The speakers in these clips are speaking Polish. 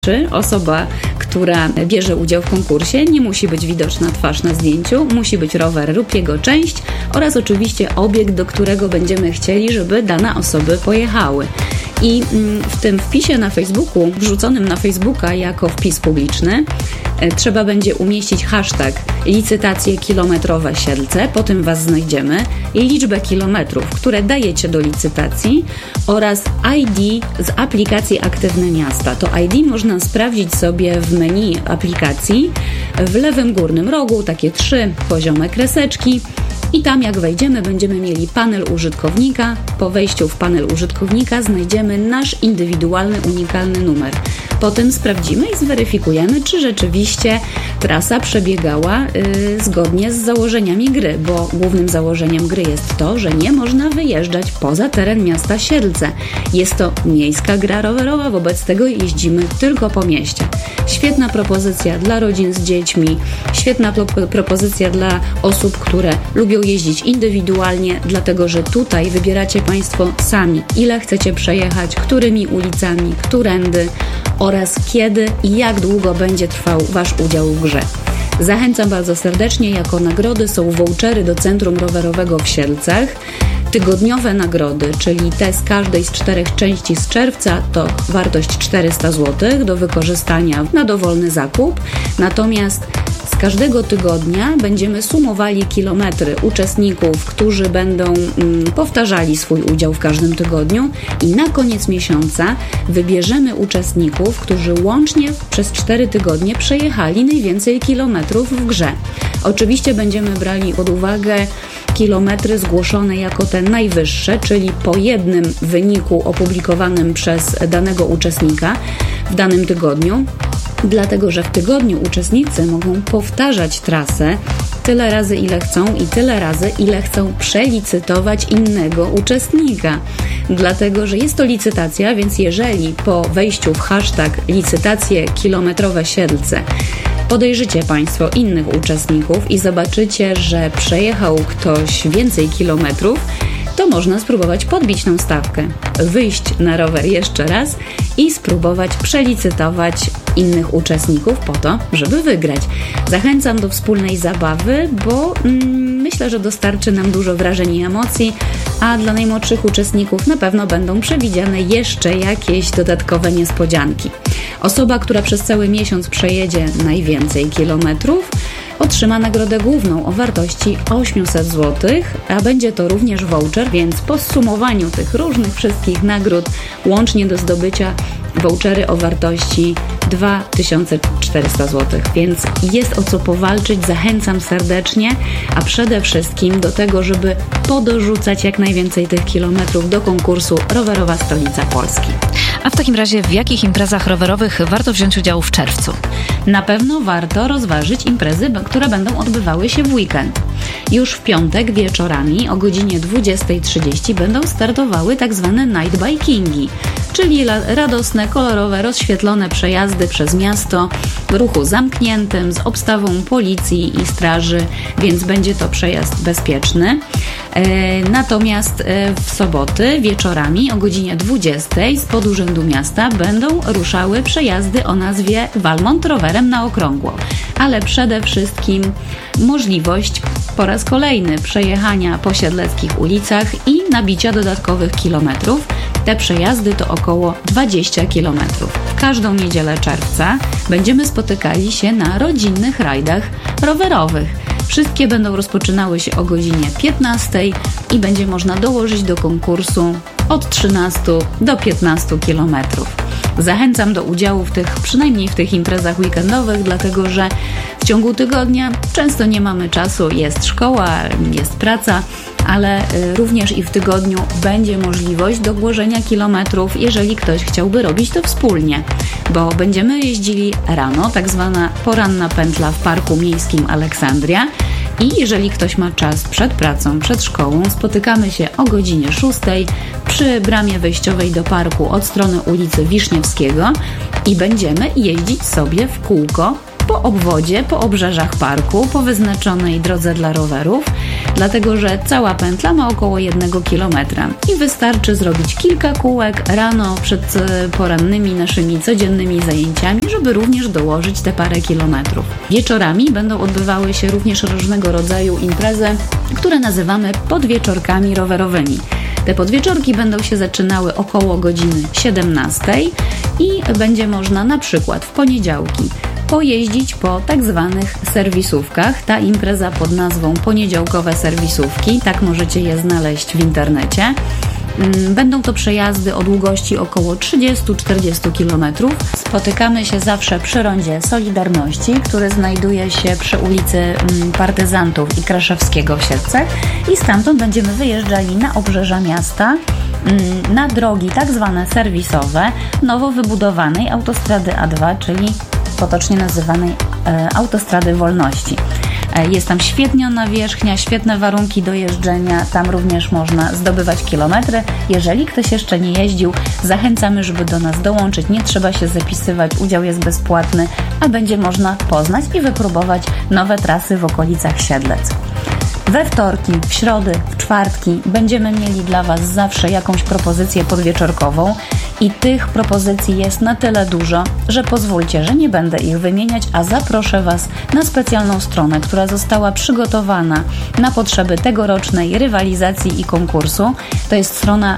Osoba, która bierze udział w konkursie, nie musi być widoczna twarz na zdjęciu, musi być rower lub jego część oraz oczywiście obiekt, do którego będziemy chcieli, żeby dane osoby pojechały. I w tym wpisie na Facebooku, wrzuconym na Facebooka jako wpis publiczny, trzeba będzie umieścić hashtag licytacje kilometrowe Siedlce, po tym Was znajdziemy, liczbę kilometrów, które dajecie do licytacji oraz ID z aplikacji Aktywne Miasta. To ID można sprawdzić sobie w menu aplikacji w lewym górnym rogu, takie 3 poziome kreseczki. I tam jak wejdziemy, będziemy mieli panel użytkownika. Po wejściu w panel użytkownika znajdziemy nasz indywidualny, unikalny numer. Potem sprawdzimy i zweryfikujemy, czy rzeczywiście trasa przebiegała zgodnie z założeniami gry, bo głównym założeniem gry jest to, że nie można wyjeżdżać poza teren miasta Siedlce. Jest to miejska gra rowerowa, wobec tego jeździmy tylko po mieście. Świetna propozycja dla rodzin z dziećmi, świetna propozycja dla osób, które lubią jeździć indywidualnie, dlatego że tutaj wybieracie Państwo sami, ile chcecie przejechać, którymi ulicami, którędy oraz kiedy i jak długo będzie trwał Wasz udział w grze. Zachęcam bardzo serdecznie, jako nagrody są vouchery do Centrum Rowerowego w Siedlcach. Tygodniowe nagrody, czyli te z każdej z 4 części z czerwca, to wartość 400 zł do wykorzystania na dowolny zakup. Natomiast z każdego tygodnia będziemy sumowali kilometry uczestników, którzy będą powtarzali swój udział w każdym tygodniu i na koniec miesiąca wybierzemy uczestników, którzy łącznie przez 4 tygodnie przejechali najwięcej kilometrów w grze. Oczywiście będziemy brali pod uwagę kilometry zgłoszone jako te najwyższe, czyli po jednym wyniku opublikowanym przez danego uczestnika w danym tygodniu, dlatego że w tygodniu uczestnicy mogą powtarzać trasę tyle razy, ile chcą i tyle razy, ile chcą przelicytować innego uczestnika. Dlatego, że jest to licytacja, więc jeżeli po wejściu w hashtag licytacje kilometrowe Siedlce podejrzycie Państwo innych uczestników i zobaczycie, że przejechał ktoś więcej kilometrów, to można spróbować podbić tą stawkę, wyjść na rower jeszcze raz i spróbować przelicytować innych uczestników po to, żeby wygrać. Zachęcam do wspólnej zabawy, bo myślę, że dostarczy nam dużo wrażeń i emocji, a dla najmłodszych uczestników na pewno będą przewidziane jeszcze jakieś dodatkowe niespodzianki. Osoba, która przez cały miesiąc przejedzie najwięcej kilometrów, otrzyma nagrodę główną o wartości 800 zł, a będzie to również voucher, więc po zsumowaniu tych różnych wszystkich nagród łącznie do zdobycia vouchery o wartości 2400 zł, więc jest o co powalczyć. Zachęcam serdecznie, a przede wszystkim do tego, żeby podorzucać jak najwięcej tych kilometrów do konkursu Rowerowa Stolica Polski. A w takim razie w jakich imprezach rowerowych warto wziąć udział w czerwcu? Na pewno warto rozważyć imprezy, które będą odbywały się w weekend. Już w piątek wieczorami o godzinie 20:30 będą startowały tak zwane night bikingi, czyli radosne, kolorowe, rozświetlone przejazdy przez miasto w ruchu zamkniętym z obstawą policji i straży, więc będzie to przejazd bezpieczny. Natomiast w soboty wieczorami o godzinie 20:00 spod Urzędu Miasta będą ruszały przejazdy o nazwie Walmont rowerem na okrągło, ale przede wszystkim możliwość po raz kolejny przejechania po siedleckich ulicach i nabicia dodatkowych kilometrów. Te przejazdy to około 20 kilometrów. W każdą niedzielę czerwca będziemy spotykali się na rodzinnych rajdach rowerowych. Wszystkie będą rozpoczynały się o godzinie 15:00 i będzie można dołożyć do konkursu od 13 do 15 kilometrów. Zachęcam do udziału przynajmniej w tych imprezach weekendowych, dlatego że w ciągu tygodnia często nie mamy czasu, jest szkoła, jest praca, ale również i w tygodniu będzie możliwość dołożenia kilometrów, jeżeli ktoś chciałby robić to wspólnie, bo będziemy jeździli rano, tak zwana poranna pętla w Parku Miejskim Aleksandria. I jeżeli ktoś ma czas przed pracą, przed szkołą, spotykamy się o godzinie 6:00 przy bramie wejściowej do parku od strony ulicy Wiszniewskiego i będziemy jeździć sobie w kółko po obwodzie, po obrzeżach parku, po wyznaczonej drodze dla rowerów, dlatego że cała pętla ma około 1 km i wystarczy zrobić kilka kółek rano przed porannymi naszymi codziennymi zajęciami, żeby również dołożyć te parę kilometrów. Wieczorami będą odbywały się również różnego rodzaju imprezy, które nazywamy podwieczorkami rowerowymi. Te podwieczorki będą się zaczynały około godziny 17 i będzie można na przykład w poniedziałki pojeździć po tak zwanych serwisówkach. Ta impreza pod nazwą Poniedziałkowe Serwisówki, tak możecie je znaleźć w internecie. Będą to przejazdy o długości około 30-40 km. Spotykamy się zawsze przy rondzie Solidarności, który znajduje się przy ulicy Partyzantów i Kraszewskiego w Siedlcach i stamtąd będziemy wyjeżdżali na obrzeża miasta, na drogi tak zwane serwisowe nowo wybudowanej autostrady A2, czyli potocznie nazywanej Autostrady Wolności. Jest tam świetna nawierzchnia, świetne warunki do jeżdżenia, tam również można zdobywać kilometry. Jeżeli ktoś jeszcze nie jeździł, zachęcamy, żeby do nas dołączyć, nie trzeba się zapisywać, udział jest bezpłatny, a będzie można poznać i wypróbować nowe trasy w okolicach Siedlec. We wtorki, w środy, w czwartki będziemy mieli dla Was zawsze jakąś propozycję podwieczorkową i tych propozycji jest na tyle dużo, że pozwólcie, że nie będę ich wymieniać, a zaproszę Was na specjalną stronę, która została przygotowana na potrzeby tegorocznej rywalizacji i konkursu. To jest strona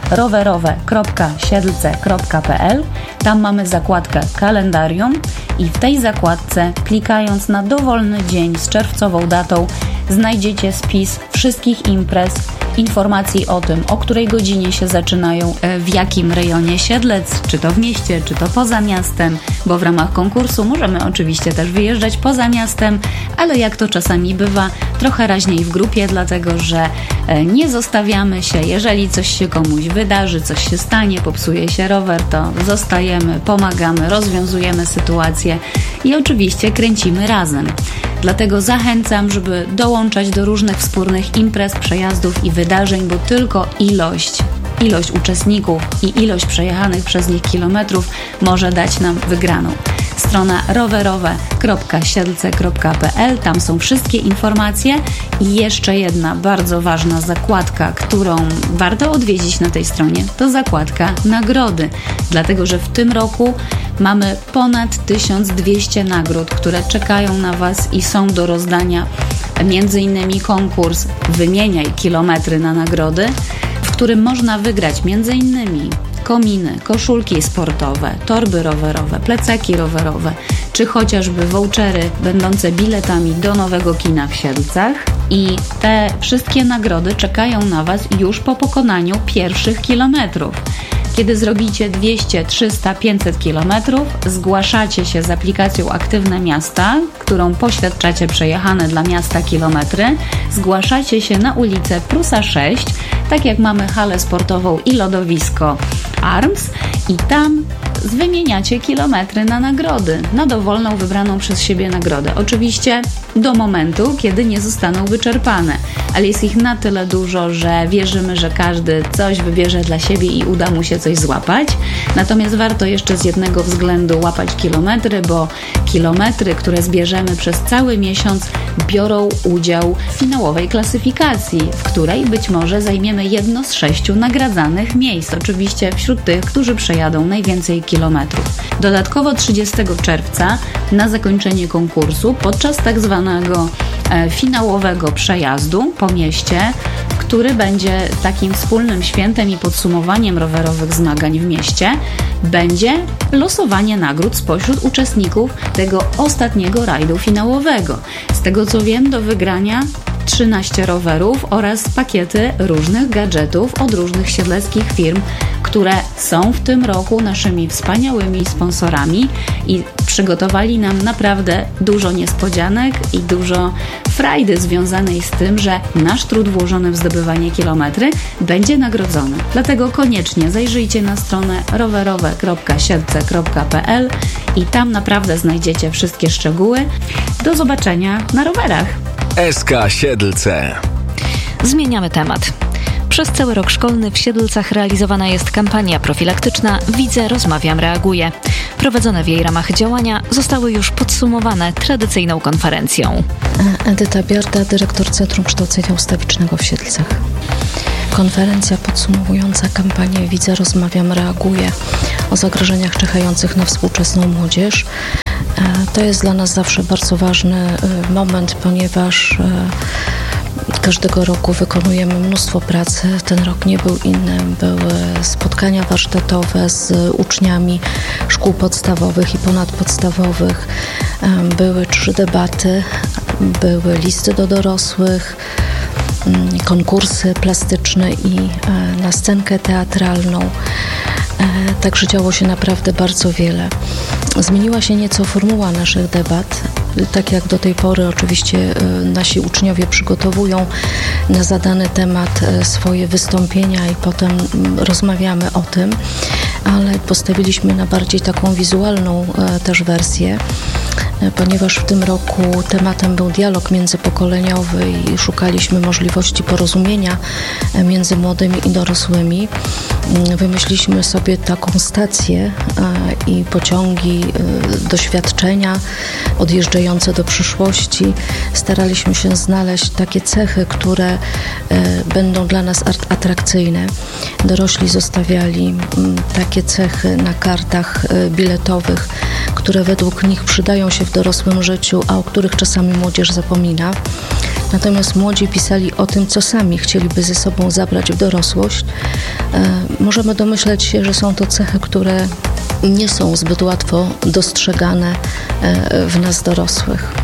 rowerowe.siedlce.pl. Tam mamy zakładkę kalendarium i w tej zakładce, klikając na dowolny dzień z czerwcową datą, znajdziecie spis wszystkich imprez, informacji o tym, o której godzinie się zaczynają, w jakim rejonie Siedlec, czy to w mieście, czy to poza miastem, bo w ramach konkursu możemy oczywiście też wyjeżdżać poza miastem, ale jak to czasami bywa, trochę raźniej w grupie, dlatego że nie zostawiamy się, jeżeli coś się komuś wydarzy, coś się stanie, popsuje się rower, to zostajemy, pomagamy, rozwiązujemy sytuację i oczywiście kręcimy razem. Dlatego zachęcam, żeby dołączać do różnych wspólnych imprez, przejazdów i wydarzeń, bo tylko ilość uczestników i ilość przejechanych przez nich kilometrów może dać nam wygraną. Strona rowerowe.siedlce.pl, tam są wszystkie informacje i jeszcze jedna bardzo ważna zakładka, którą warto odwiedzić na tej stronie, to zakładka nagrody, dlatego że w tym roku mamy ponad 1200 nagród, które czekają na Was i są do rozdania, między innymi konkurs Wymieniaj kilometry na nagrody, w którym można wygrać między innymi kominy, koszulki sportowe, torby rowerowe, plecaki rowerowe, czy chociażby vouchery będące biletami do nowego kina w Siedlcach. I te wszystkie nagrody czekają na Was już po pokonaniu pierwszych kilometrów. Kiedy zrobicie 200, 300, 500 kilometrów, zgłaszacie się z aplikacją Aktywne Miasta, którą poświadczacie przejechane dla miasta kilometry, zgłaszacie się na ulicę Prusa 6, tak jak mamy halę sportową i lodowisko Arms i tam wymieniacie kilometry na nagrody, na dowolną wybraną przez siebie nagrodę. Oczywiście do momentu, kiedy nie zostaną wyczerpane, ale jest ich na tyle dużo, że wierzymy, że każdy coś wybierze dla siebie i uda mu się coś złapać. Natomiast warto jeszcze z jednego względu łapać kilometry, bo kilometry, które zbierzemy przez cały miesiąc, biorą udział w finałowej klasyfikacji, w której być może zajmiemy jedno z 6 nagradzanych miejsc, oczywiście wśród tych, którzy przejadą najwięcej kilometrów. Dodatkowo 30 czerwca na zakończenie konkursu, podczas tak zwanego finałowego przejazdu po mieście, który będzie takim wspólnym świętem i podsumowaniem rowerowych zmagań w mieście, będzie losowanie nagród spośród uczestników tego ostatniego rajdu finałowego. Z tego co wiem, do wygrania 13 rowerów oraz pakiety różnych gadżetów od różnych siedleckich firm, które są w tym roku naszymi wspaniałymi sponsorami i przygotowali nam naprawdę dużo niespodzianek i dużo frajdy związanej z tym, że nasz trud włożony w zdobywanie kilometry będzie nagrodzony. Dlatego koniecznie zajrzyjcie na stronę rowerowe.siedlce.pl i tam naprawdę znajdziecie wszystkie szczegóły. Do zobaczenia na rowerach. SK Siedlce. Zmieniamy temat. Przez cały rok szkolny w Siedlcach realizowana jest kampania profilaktyczna Widzę, Rozmawiam, Reaguję. Prowadzone w jej ramach działania zostały już podsumowane tradycyjną konferencją. Edyta Biarda, dyrektor Centrum Kształcenia Ustawicznego w Siedlcach. Konferencja podsumowująca kampanię Widzę, Rozmawiam, Reaguję o zagrożeniach czyhających na współczesną młodzież. To jest dla nas zawsze bardzo ważny moment, ponieważ każdego roku wykonujemy mnóstwo pracy. Ten rok nie był inny. Były spotkania warsztatowe z uczniami szkół podstawowych i ponadpodstawowych. Były 3 debaty, były listy do dorosłych, konkursy plastyczne i na scenkę teatralną. Także działo się naprawdę bardzo wiele. Zmieniła się nieco formuła naszych debat. Tak jak do tej pory oczywiście nasi uczniowie przygotowują na zadany temat swoje wystąpienia i potem rozmawiamy o tym, ale postawiliśmy na bardziej taką wizualną też wersję, ponieważ w tym roku tematem był dialog międzypokoleniowy i szukaliśmy możliwości porozumienia między młodymi i dorosłymi. Wymyśliliśmy sobie taką stację i pociągi doświadczenia odjeżdżające do przyszłości. Staraliśmy się znaleźć takie cechy, które będą dla nas atrakcyjne. Dorośli zostawiali takie cechy na kartach biletowych, które według nich przydają się w dorosłym życiu, a o których czasami młodzież zapomina. Natomiast młodzi pisali o tym, co sami chcieliby ze sobą zabrać w dorosłość. Możemy domyśleć się, że są to cechy, które nie są zbyt łatwo dostrzegane w nas dorosłych.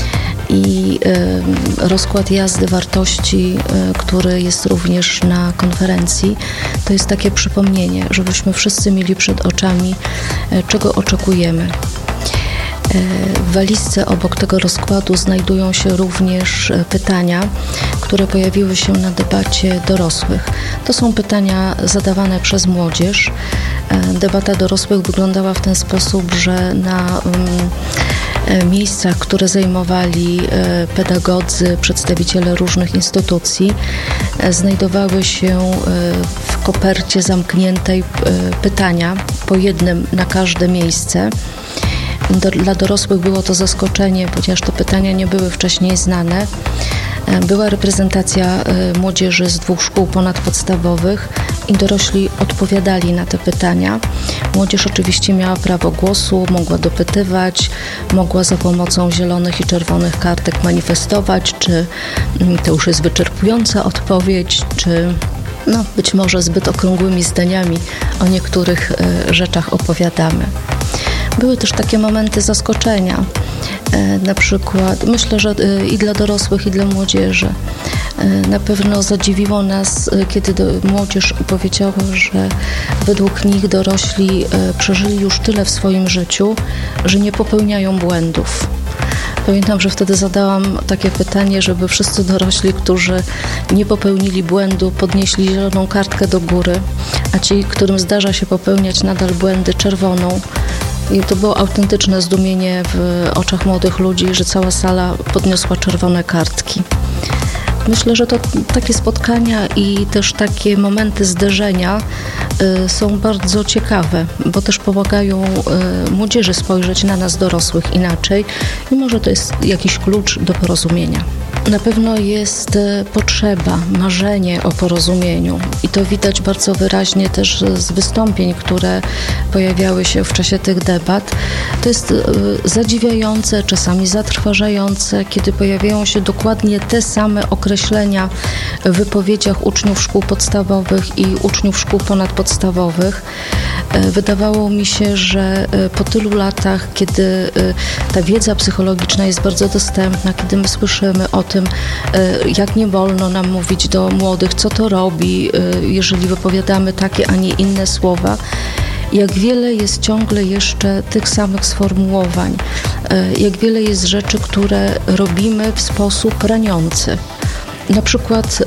I rozkład jazdy wartości, który jest również na konferencji, to jest takie przypomnienie, żebyśmy wszyscy mieli przed oczami, czego oczekujemy. W walizce obok tego rozkładu znajdują się również pytania, które pojawiły się na debacie dorosłych. To są pytania zadawane przez młodzież. Debata dorosłych wyglądała w ten sposób, że na miejscach, które zajmowali pedagodzy, przedstawiciele różnych instytucji, znajdowały się w kopercie zamkniętej pytania, po jednym na każde miejsce. Dla dorosłych było to zaskoczenie, ponieważ te pytania nie były wcześniej znane. Była reprezentacja młodzieży z 2 szkół ponadpodstawowych i dorośli odpowiadali na te pytania. Młodzież oczywiście miała prawo głosu, mogła dopytywać, mogła za pomocą zielonych i czerwonych kartek manifestować, czy to już jest wyczerpująca odpowiedź, czy być może zbyt okrągłymi zdaniami o niektórych rzeczach opowiadamy. Były też takie momenty zaskoczenia, na przykład, myślę, że i dla dorosłych, i dla młodzieży. Na pewno zadziwiło nas, kiedy młodzież powiedziała, że według nich dorośli przeżyli już tyle w swoim życiu, że nie popełniają błędów. Pamiętam, że wtedy zadałam takie pytanie, żeby wszyscy dorośli, którzy nie popełnili błędu, podnieśli zieloną kartkę do góry, a ci, którym zdarza się popełniać nadal błędy, czerwoną. I to było autentyczne zdumienie w oczach młodych ludzi, że cała sala podniosła czerwone kartki. Myślę, że to takie spotkania i też takie momenty zderzenia są bardzo ciekawe, bo też pomagają młodzieży spojrzeć na nas dorosłych inaczej i może to jest jakiś klucz do porozumienia. Na pewno jest potrzeba, marzenie o porozumieniu i to widać bardzo wyraźnie też z wystąpień, które pojawiały się w czasie tych debat. To jest zadziwiające, czasami zatrważające, kiedy pojawiają się dokładnie te same określenia w wypowiedziach uczniów szkół podstawowych i uczniów szkół ponadpodstawowych. Wydawało mi się, że po tylu latach, kiedy ta wiedza psychologiczna jest bardzo dostępna, kiedy my słyszymy o tym, jak nie wolno nam mówić do młodych, co to robi, jeżeli wypowiadamy takie, a nie inne słowa, jak wiele jest ciągle jeszcze tych samych sformułowań, jak wiele jest rzeczy, które robimy w sposób raniący. Na przykład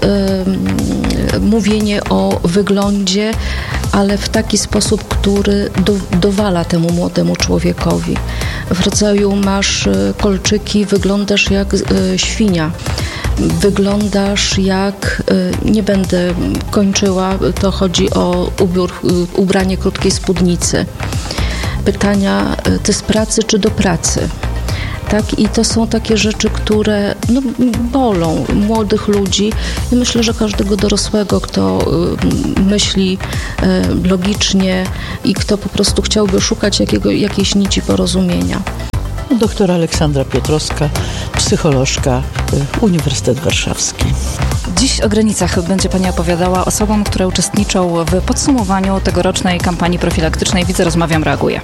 mówienie o wyglądzie, ale w taki sposób, który dowala temu młodemu człowiekowi. W rodzaju masz kolczyki, wyglądasz jak świnia. wyglądasz jak, nie będę kończyła, to chodzi o ubranie krótkiej spódnicy. Pytania, ty z pracy czy do pracy? Tak, i to są takie rzeczy, które bolą młodych ludzi i myślę, że każdego dorosłego, kto myśli logicznie i kto po prostu chciałby szukać jakiejś nici porozumienia. Doktor Aleksandra Piotrowska, psycholożka, Uniwersytet Warszawski. Dziś o granicach będzie Pani opowiadała osobom, które uczestniczą w podsumowaniu tegorocznej kampanii profilaktycznej Widzę, Rozmawiam, Reaguję.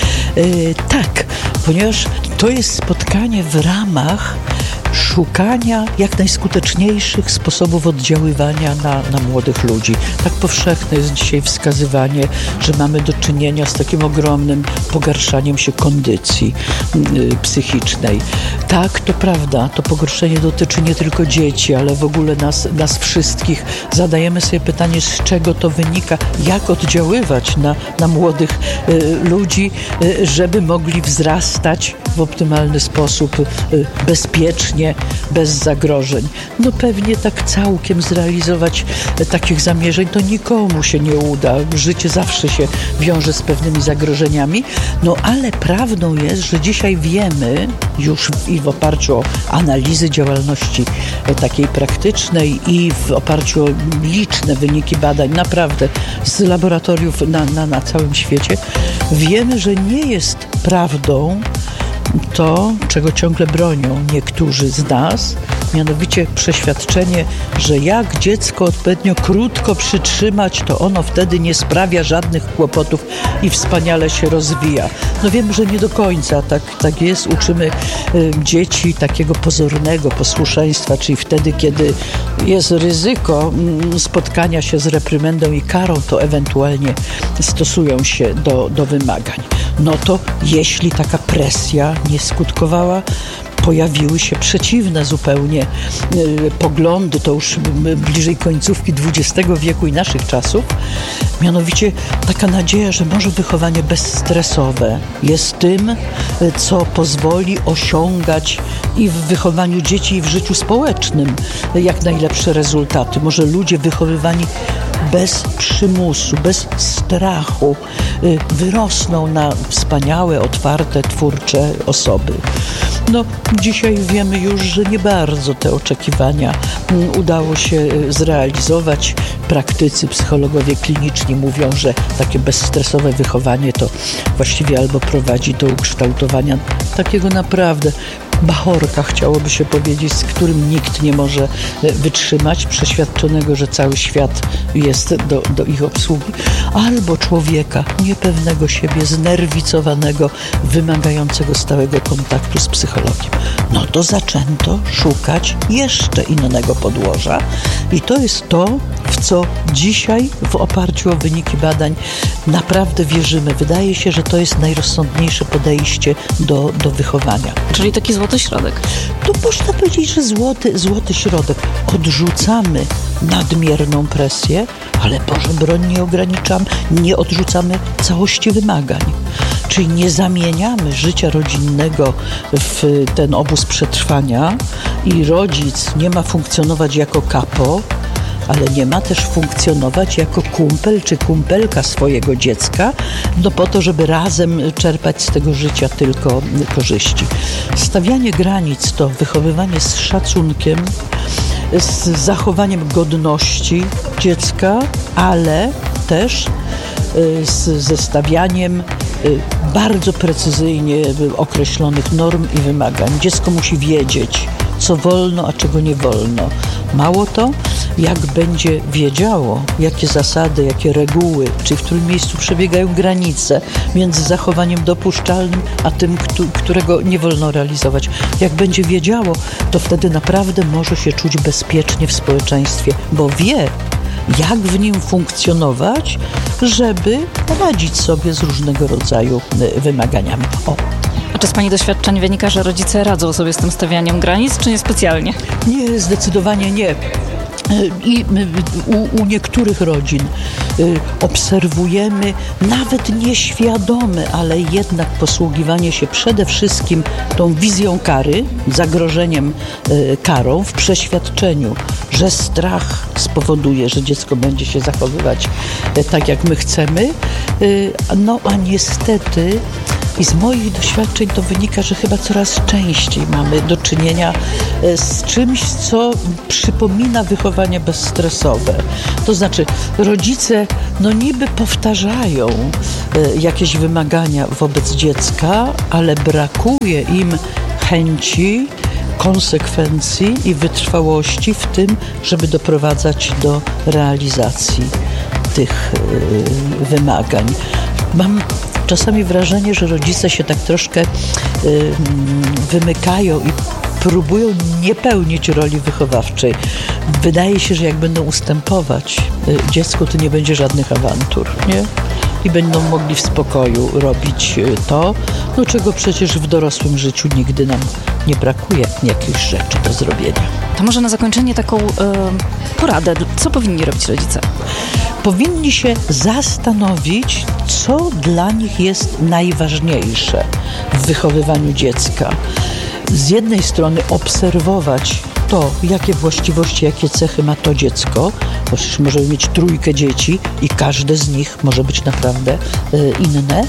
Tak, ponieważ to jest spotkanie w ramach szukania jak najskuteczniejszych sposobów oddziaływania na młodych ludzi. Tak powszechne jest dzisiaj wskazywanie, że mamy do czynienia z takim ogromnym pogarszaniem się kondycji psychicznej. Tak, to prawda, to pogorszenie dotyczy nie tylko dzieci, ale w ogóle nas wszystkich. Zadajemy sobie pytanie, z czego to wynika, jak oddziaływać na młodych ludzi, żeby mogli wzrastać w optymalny sposób, bezpiecznie, bez zagrożeń. No pewnie tak całkiem zrealizować takich zamierzeń to nikomu się nie uda. Życie zawsze się wiąże z pewnymi zagrożeniami. No ale prawdą jest, że dzisiaj wiemy już i w oparciu o analizy działalności takiej praktycznej i w oparciu o liczne wyniki badań naprawdę z laboratoriów na całym świecie, wiemy, że nie jest prawdą to, czego ciągle bronią niektórzy z nas, mianowicie przeświadczenie, że jak dziecko odpowiednio krótko przytrzymać, to ono wtedy nie sprawia żadnych kłopotów i wspaniale się rozwija. No wiem, że nie do końca tak jest. Uczymy dzieci takiego pozornego posłuszeństwa, czyli wtedy, kiedy jest ryzyko spotkania się z reprymendą i karą, to ewentualnie stosują się do wymagań. No to jeśli taka presja nie skutkowała, pojawiły się przeciwne zupełnie poglądy, to już bliżej końcówki XX wieku i naszych czasów, mianowicie taka nadzieja, że może wychowanie bezstresowe jest tym, co pozwoli osiągać i w wychowaniu dzieci, i w życiu społecznym jak najlepsze rezultaty. Może ludzie wychowywani bez przymusu, bez strachu wyrosną na wspaniałe, otwarte, twórcze osoby. No, dzisiaj wiemy już, że nie bardzo te oczekiwania udało się zrealizować. Praktycy, psychologowie kliniczni mówią, że takie bezstresowe wychowanie to właściwie albo prowadzi do ukształtowania takiego naprawdę bachorka, chciałoby się powiedzieć, z którym nikt nie może wytrzymać, przeświadczonego, że cały świat jest do ich obsługi, albo człowieka niepewnego siebie, znerwicowanego, wymagającego stałego kontaktu z psychologiem. No to zaczęto szukać jeszcze innego podłoża i to jest to, w co dzisiaj w oparciu o wyniki badań naprawdę wierzymy. Wydaje się, że to jest najrozsądniejsze podejście do wychowania. Czyli taki złoty środek. To można powiedzieć, że złoty środek. Odrzucamy nadmierną presję, ale Boże broń nie odrzucamy całości wymagań. Czyli nie zamieniamy życia rodzinnego w ten obóz przetrwania i rodzic nie ma funkcjonować jako kapo, ale nie ma też funkcjonować jako kumpel czy kumpelka swojego dziecka, no po to, żeby razem czerpać z tego życia tylko korzyści. Stawianie granic to wychowywanie z szacunkiem, z zachowaniem godności dziecka, ale też ze stawianiem bardzo precyzyjnie określonych norm i wymagań. Dziecko musi wiedzieć, co wolno, a czego nie wolno. Mało to, jak będzie wiedziało, jakie zasady, jakie reguły, czy w którym miejscu przebiegają granice między zachowaniem dopuszczalnym, a tym, którego nie wolno realizować. Jak będzie wiedziało, to wtedy naprawdę może się czuć bezpiecznie w społeczeństwie, bo wie, jak w nim funkcjonować, żeby radzić sobie z różnego rodzaju wymaganiami. A czy z Pani doświadczeń wynika, że rodzice radzą sobie z tym stawianiem granic, czy niespecjalnie? Nie, zdecydowanie nie. I u niektórych rodzin obserwujemy nawet nieświadome, ale jednak posługiwanie się przede wszystkim tą wizją kary, zagrożeniem karą w przeświadczeniu, że strach spowoduje, że dziecko będzie się zachowywać tak, jak my chcemy. No a niestety i z moich doświadczeń to wynika, że chyba coraz częściej mamy do czynienia z czymś, co przypomina wychowanie bezstresowe. To znaczy rodzice niby powtarzają jakieś wymagania wobec dziecka, ale brakuje im chęci, konsekwencji i wytrwałości w tym, żeby doprowadzać do realizacji tych wymagań. Mam czasami wrażenie, że rodzice się tak troszkę wymykają i próbują nie pełnić roli wychowawczej. Wydaje się, że jak będą ustępować dziecku, to nie będzie żadnych awantur, nie? I będą mogli w spokoju robić to, czego przecież w dorosłym życiu nigdy nam nie brakuje, jakichś rzeczy do zrobienia. To może na zakończenie taką poradę. Co powinni robić rodzice? Powinni się zastanowić, co dla nich jest najważniejsze w wychowywaniu dziecka. Z jednej strony obserwować to, jakie właściwości, jakie cechy ma to dziecko, bo przecież możemy mieć 3 dzieci i każde z nich może być naprawdę inne,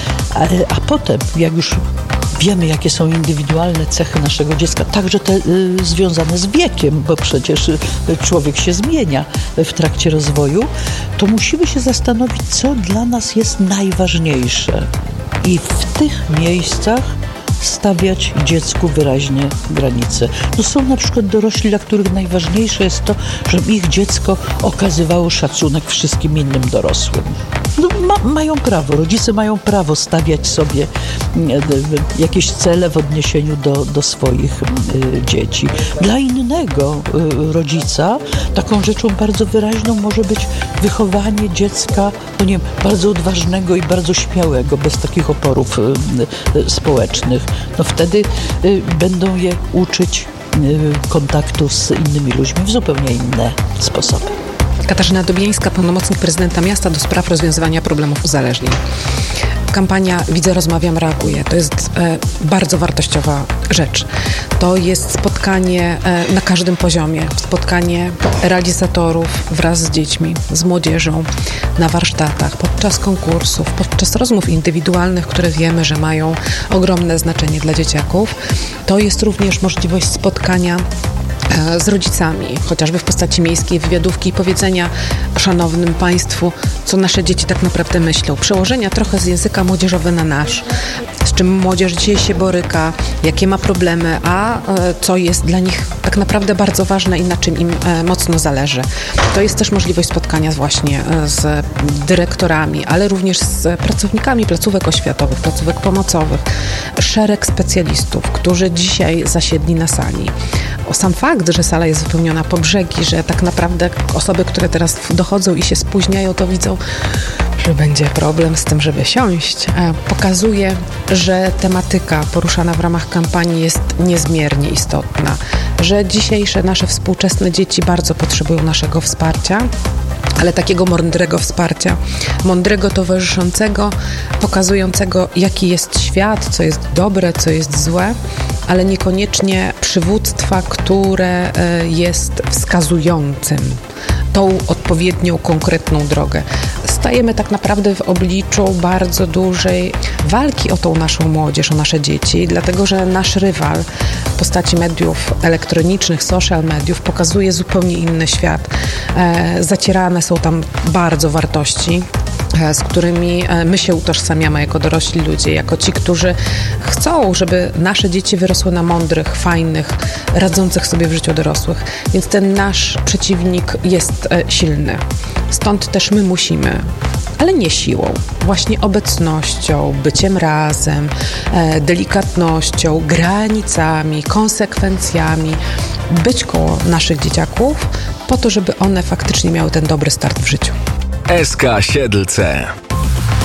a potem, jak już wiemy, jakie są indywidualne cechy naszego dziecka, także te związane z wiekiem, bo przecież człowiek się zmienia w trakcie rozwoju, to musimy się zastanowić, co dla nas jest najważniejsze. I w tych miejscach stawiać dziecku wyraźnie granice. Są na przykład dorośli, dla których najważniejsze jest to, żeby ich dziecko okazywało szacunek wszystkim innym dorosłym. Mają prawo, rodzice mają prawo stawiać sobie jakieś cele w odniesieniu do swoich dzieci. Dla innego rodzica taką rzeczą bardzo wyraźną może być wychowanie dziecka, bardzo odważnego i bardzo śmiałego, bez takich oporów społecznych. Wtedy będą je uczyć kontaktu z innymi ludźmi w zupełnie inne sposoby. Katarzyna Dobiańska, pełnomocnik prezydenta miasta do spraw rozwiązywania problemów uzależnień. Kampania Widzę, Rozmawiam, Reaguję. To jest bardzo wartościowa rzecz. To jest spotkanie na każdym poziomie. Spotkanie realizatorów wraz z dziećmi, z młodzieżą, na warsztatach, podczas konkursów, podczas rozmów indywidualnych, które wiemy, że mają ogromne znaczenie dla dzieciaków. To jest również możliwość spotkania z rodzicami, chociażby w postaci miejskiej wywiadówki i powiedzenia szanownym państwu, co nasze dzieci tak naprawdę myślą. Przełożenia trochę z języka młodzieżowy na nasz. Z czym młodzież dzisiaj się boryka, jakie ma problemy, a co jest dla nich tak naprawdę bardzo ważne i na czym im mocno zależy. To jest też możliwość spotkania właśnie z dyrektorami, ale również z pracownikami placówek oświatowych, placówek pomocowych. Szereg specjalistów, którzy dzisiaj zasiedli na sali. Sam fakt, że sala jest wypełniona po brzegi, że tak naprawdę osoby, które teraz dochodzą i się spóźniają, to widzą, że będzie problem z tym, żeby siąść, pokazuje, że tematyka poruszana w ramach kampanii jest niezmiernie istotna, że dzisiejsze nasze współczesne dzieci bardzo potrzebują naszego wsparcia, ale takiego mądrego wsparcia, mądrego, towarzyszącego, pokazującego, jaki jest świat, co jest dobre, co jest złe, ale niekoniecznie przywództwa, które jest wskazującym tą odpowiednią, konkretną drogę. Stajemy tak naprawdę w obliczu bardzo dużej walki o tą naszą młodzież, o nasze dzieci, dlatego że nasz rywal w postaci mediów elektronicznych, social mediów pokazuje zupełnie inny świat. Zacierane są tam bardzo wartości, z którymi my się utożsamiamy jako dorośli ludzie, jako ci, którzy chcą, żeby nasze dzieci wyrosły na mądrych, fajnych, radzących sobie w życiu dorosłych. Więc ten nasz przeciwnik jest silny. Stąd też my musimy, ale nie siłą, właśnie obecnością, byciem razem, delikatnością, granicami, konsekwencjami, być koło naszych dzieciaków po to, żeby one faktycznie miały ten dobry start w życiu. SK Siedlce.